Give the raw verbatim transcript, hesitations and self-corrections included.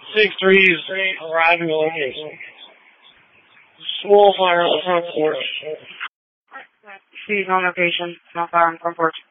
six threes arriving on location. Small fire on the front porch. She's on location. Small fire on the front porch.